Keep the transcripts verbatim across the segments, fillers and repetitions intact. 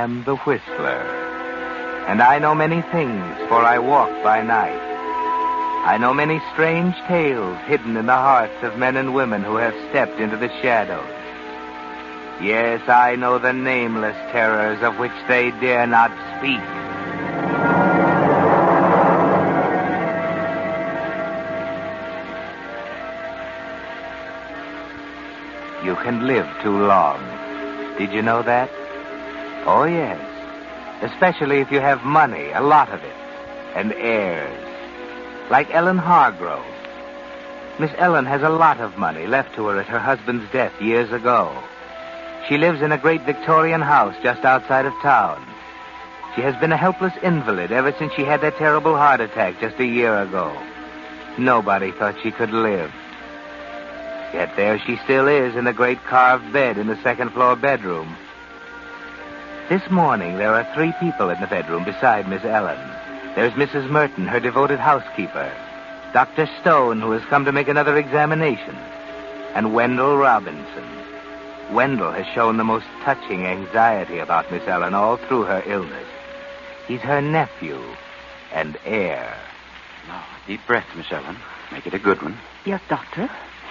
am the Whistler. And I know many things, for I walk by night. I know many strange tales hidden in the hearts of men and women who have stepped into the shadows. Yes, I know the nameless terrors of which they dare not speak. You can live too long. Did you know that? Oh, yes. Especially if you have money, a lot of it, and heirs. Like Ellen Hargrove. Miss Ellen has a lot of money left to her at her husband's death years ago. She lives in a great Victorian house just outside of town. She has been a helpless invalid ever since she had that terrible heart attack just a year ago. Nobody thought she could live. Yet there she still is in the great carved bed in the second-floor bedroom. This morning, there are three people in the bedroom beside Miss Ellen. There's Missus Merton, her devoted housekeeper, Doctor Stone, who has come to make another examination, and Wendell Robinson. Wendell has shown the most touching anxiety about Miss Ellen all through her illness. He's her nephew and heir. Now, deep breath, Miss Ellen. Make it a good one. Yes, Doctor.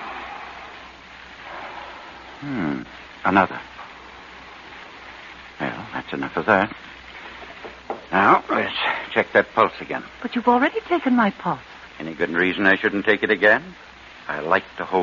Hmm. Another. Well, that's enough of that. Now, let's check that pulse again. But you've already taken my pulse. Any good reason I shouldn't take it again? I like to hold